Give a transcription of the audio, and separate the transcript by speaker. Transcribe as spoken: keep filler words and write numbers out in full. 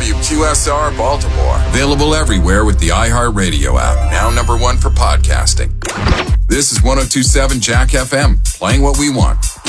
Speaker 1: W Q S R Baltimore. Available everywhere with the iHeartRadio app. Now number one for podcasting. This is one oh two point seven Jack F M, playing what we want.